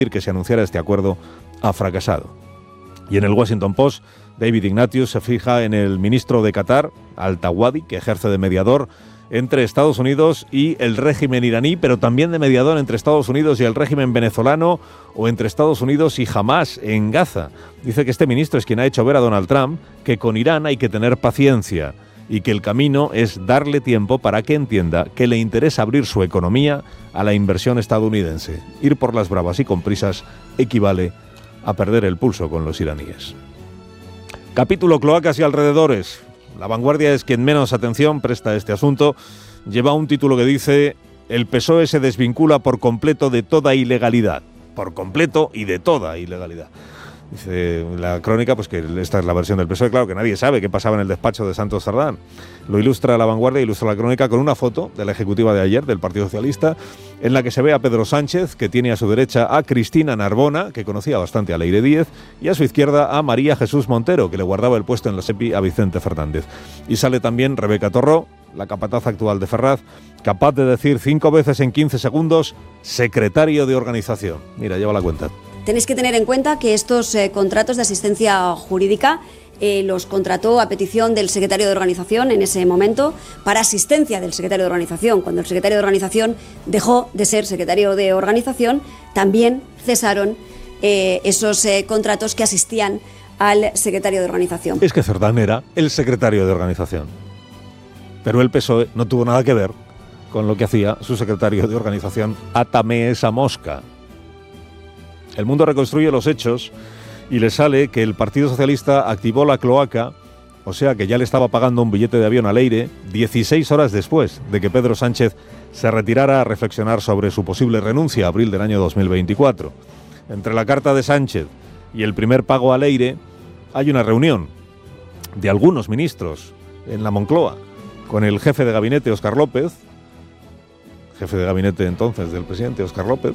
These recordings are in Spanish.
que se anunciara este acuerdo ha fracasado. Y en el Washington Post, David Ignatius se fija en el ministro de Qatar, Al-Tawadi, que ejerce de mediador entre Estados Unidos y el régimen iraní, pero también de mediador entre Estados Unidos y el régimen venezolano o entre Estados Unidos y Hamás en Gaza. Dice que este ministro es quien ha hecho ver a Donald Trump que con Irán hay que tener paciencia y que el camino es darle tiempo para que entienda que le interesa abrir su economía a la inversión estadounidense. Ir por las bravas y con prisas equivale a perder el pulso con los iraníes. Capítulo cloacas y alrededores. La Vanguardia es quien menos atención presta a este asunto. Lleva un título que dice: el PSOE se desvincula por completo de toda ilegalidad. Por completo y de toda ilegalidad. Dice la crónica, pues que esta es la versión del PSOE, claro que nadie sabe qué pasaba en el despacho de Santos Cerdán. Lo ilustra La Vanguardia, ilustra la crónica con una foto de la ejecutiva de ayer del Partido Socialista, en la que se ve a Pedro Sánchez, que tiene a su derecha a Cristina Narbona, que conocía bastante a Leire Díez, y a su izquierda a María Jesús Montero, que le guardaba el puesto en la SEPI a Vicente Fernández. Y sale también Rebeca Torró, la capataz actual de Ferraz, capaz de decir 5 veces en 15 segundos secretario de organización. Mira, lleva la cuenta. Tenéis que tener en cuenta que estos contratos de asistencia jurídica los contrató a petición del secretario de organización en ese momento, para asistencia del secretario de organización. Cuando el secretario de organización dejó de ser secretario de organización, también cesaron esos contratos que asistían al secretario de organización. Es que Cerdán era el secretario de organización, pero el PSOE no tuvo nada que ver con lo que hacía su secretario de organización. Átame esa mosca. El Mundo reconstruye los hechos y le sale que el Partido Socialista activó la cloaca, o sea que ya le estaba pagando un billete de avión a Leire 16 horas después de que Pedro Sánchez se retirara a reflexionar sobre su posible renuncia a abril del año 2024. Entre la carta de Sánchez y el primer pago a Leire hay una reunión de algunos ministros en la Moncloa con el jefe de gabinete Óscar López, jefe de gabinete entonces del presidente Óscar López,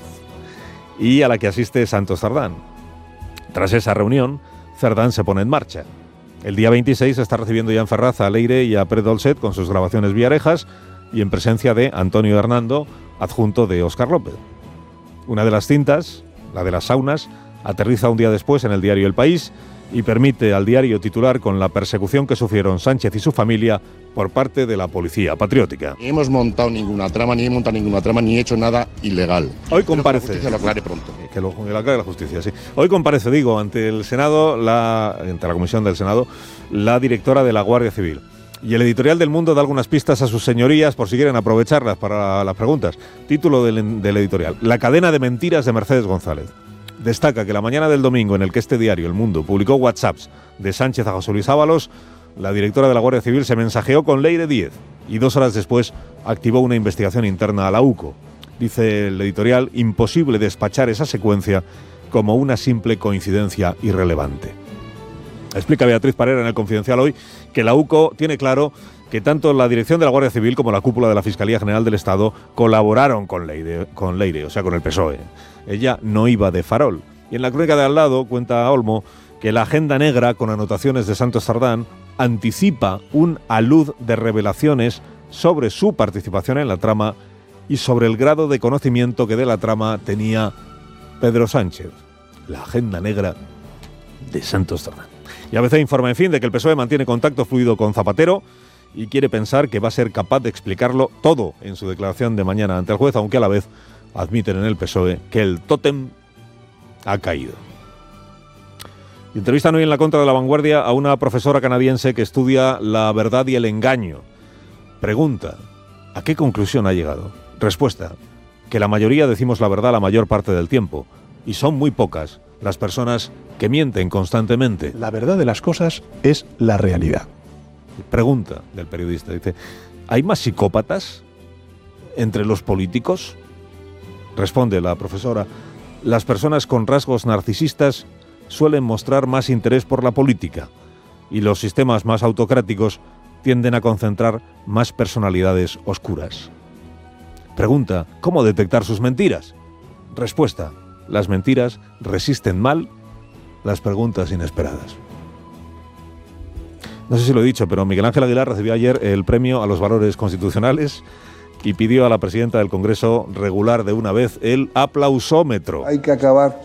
y a la que asiste Santos Cerdán. Tras esa reunión, Cerdán se pone en marcha. El día 26 está recibiendo ya en Ferraz a Leire y a Pere Dolcet con sus grabaciones Villarejas y en presencia de Antonio Hernando, adjunto de Óscar López. Una de las cintas, la de las saunas, aterriza un día después en el diario El País y permite al diario titular con la persecución que sufrieron Sánchez y su familia por parte de la policía patriótica. Ni hemos montado ninguna trama, ni he hecho nada ilegal. Hoy comparece. Que la justicia lo aclare pronto. Que lo aclare la justicia, sí. Hoy comparece, ante el Senado, ante la Comisión del Senado, la directora de la Guardia Civil. Y el editorial del Mundo da algunas pistas a sus señorías por si quieren aprovecharlas para las preguntas. Título del editorial: La cadena de mentiras de Mercedes González. Destaca que la mañana del domingo en el que este diario, El Mundo, publicó WhatsApps de Sánchez a José Luis Ábalos, la directora de la Guardia Civil se mensajeó con Leire Díez y 2 horas después activó una investigación interna a la UCO. Dice el editorial: imposible despachar esa secuencia como una simple coincidencia irrelevante. Explica Beatriz Parera en El Confidencial hoy que la UCO tiene claro que tanto la dirección de la Guardia Civil como la cúpula de la Fiscalía General del Estado colaboraron con Leire, o sea, con el PSOE. Ella no iba de farol. Y en la crónica de al lado cuenta Olmo que la agenda negra, con anotaciones de Santos Cerdán, anticipa un alud de revelaciones sobre su participación en la trama y sobre el grado de conocimiento que de la trama tenía Pedro Sánchez. La agenda negra de Santos Cerdán. Y ABC informa, en fin, de que el PSOE mantiene contacto fluido con Zapatero y quiere pensar que va a ser capaz de explicarlo todo en su declaración de mañana ante el juez, aunque a la vez admiten en el PSOE que el tótem ha caído. Y entrevistan hoy en la contra de La Vanguardia a una profesora canadiense que estudia la verdad y el engaño. Pregunta: ¿a qué conclusión ha llegado? Respuesta: que la mayoría decimos la verdad la mayor parte del tiempo, y son muy pocas las personas que mienten constantemente. La verdad de las cosas es la realidad. Pregunta del periodista, dice: ¿hay más psicópatas entre los políticos? Responde la profesora: las personas con rasgos narcisistas suelen mostrar más interés por la política y los sistemas más autocráticos tienden a concentrar más personalidades oscuras. Pregunta: ¿cómo detectar sus mentiras? Respuesta: las mentiras resisten mal las preguntas inesperadas. No sé si lo he dicho, pero Miguel Ángel Aguilar recibió ayer el premio a los valores constitucionales y pidió a la presidenta del Congreso regular de una vez el aplausómetro. Hay que acabar